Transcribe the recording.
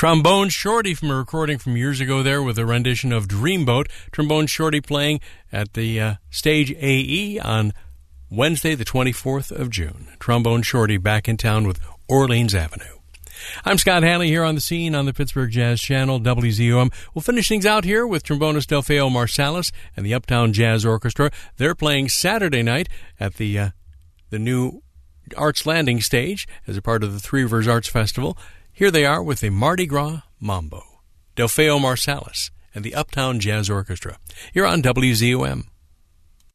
Trombone Shorty from a recording from years ago there with a rendition of Dreamboat. Trombone Shorty playing at the Stage AE on Wednesday, the 24th of June. Trombone Shorty back in town with Orleans Avenue. I'm Scott Hanley here on the scene on the Pittsburgh Jazz Channel, WZOM. We'll finish things out here with trombonist Delfeo Marsalis and the Uptown Jazz Orchestra. They're playing Saturday night at the new Arts Landing stage as a part of the Three Rivers Arts Festival. Here they are with the Mardi Gras Mambo. Delfeo Marsalis and the Uptown Jazz Orchestra. You're on WZOM.